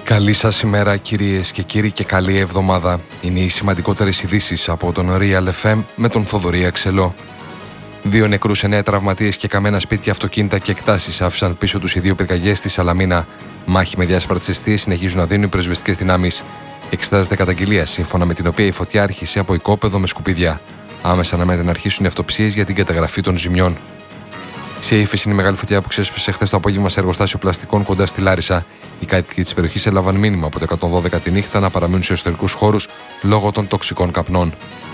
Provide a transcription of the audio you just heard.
Καλή σας ημέρα κυρίες και κύριοι και καλή εβδομάδα. Είναι οι σημαντικότερες ειδήσεις από τον Real FM με τον Θοδωρή Αξελό. 2 νεκρούς, 9 τραυματίες και καμένα σπίτια, αυτοκίνητα και εκτάσεις άφησαν πίσω τους οι 2 πυρκαγιές στη Σαλαμίνα. Μάχη με διάσπαρτες αιστείες συνεχίζουν να δίνουν οι πυροσβεστικές δυνάμεις. Εξετάζεται καταγγελία σύμφωνα με την οποία η φωτιά άρχισε από οικόπεδο με σκουπίδια. Άμεσα αναμένεται να αρχίσουν οι αυτοψίες για την καταγραφή των ζημιών. Σε ύφεση είναι η μεγάλη φωτιά που ξέσπασε χθες το απόγευμα σε εργοστάσιο πλαστικών κοντά στη Λάρισα. Οι κάτοικοι της περιοχής έλαβαν μήνυμα από το 112 τη νύχτα να παραμείνουν σε εσωτερικούς χώρους λόγω των τοξικών καπνών.